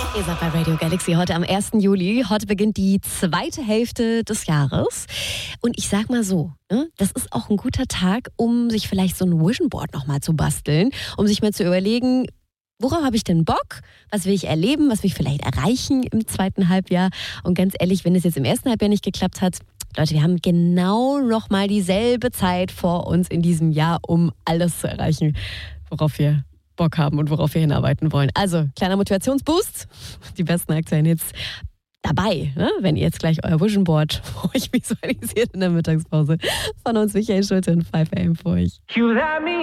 Ihr seid bei Radio Galaxy heute am 1. Juli. Heute beginnt die zweite Hälfte des Jahres. Und ich sag mal so, das ist auch ein guter Tag, um sich vielleicht so ein Vision Board nochmal zu basteln, um sich mal zu überlegen, worauf habe ich denn Bock? Was will ich erleben? Was will ich vielleicht erreichen im zweiten Halbjahr? Und ganz ehrlich, wenn es jetzt im ersten Halbjahr nicht geklappt hat, Leute, wir haben genau nochmal dieselbe Zeit vor uns in diesem Jahr, um alles zu erreichen, worauf wir Bock haben und worauf wir hinarbeiten wollen. Also, kleiner Motivationsboost, die besten aktuellen Hits dabei, wenn ihr jetzt gleich euer Vision Board für euch visualisiert in der Mittagspause. Von uns Michael Schulte und 5 AM für euch.